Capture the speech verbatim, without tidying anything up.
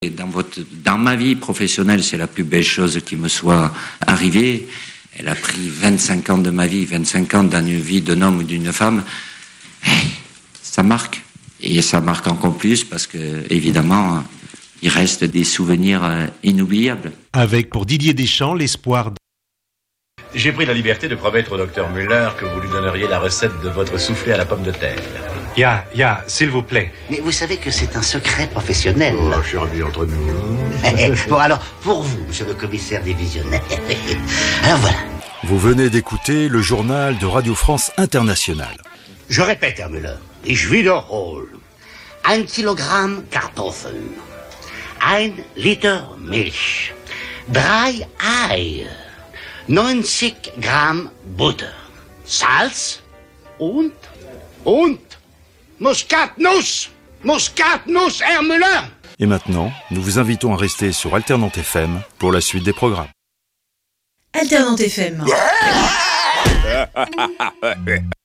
Et dans, votre, dans ma vie professionnelle, c'est la plus belle chose qui me soit arrivée. Elle a pris vingt-cinq ans de ma vie, vingt-cinq ans dans une vie d'un homme ou d'une femme. Ça marque. Et ça marque encore plus parce que, évidemment, il reste des souvenirs inoubliables. Avec pour Didier Deschamps l'espoir... J'ai pris la liberté de promettre au docteur Müller que vous lui donneriez la recette de votre soufflé à la pomme de terre. Ya, ya, s'il vous plaît. Mais vous savez que c'est un secret professionnel. Oh, je suis ravi entre nous. Bon, alors, pour vous, monsieur le commissaire divisionnaire. Alors voilà. Vous venez d'écouter le journal de Radio France Internationale. Je répète, Herr Müller. Ich wiederhole. Un kilogramme Kartoffeln. Ein Liter Milch. Drei Eier. neunzig Gramm Butter. Salz und, und Muskatnuss. Muskatnuss, Herr Müller. Et maintenant, nous vous invitons à rester sur Alternante F M pour la suite des programmes. Alternante F M.